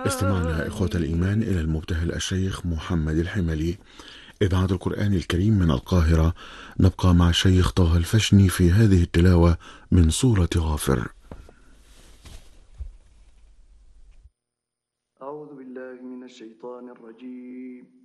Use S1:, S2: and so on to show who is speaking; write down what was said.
S1: استمعنا إخوة الإيمان إلى المبتهل الشيخ محمد الحملي، إذاعة القرآن الكريم من القاهرة. نبقى مع الشيخ طه الفشني في هذه التلاوة من سورة غافر.
S2: أعوذ بالله من الشيطان الرجيم.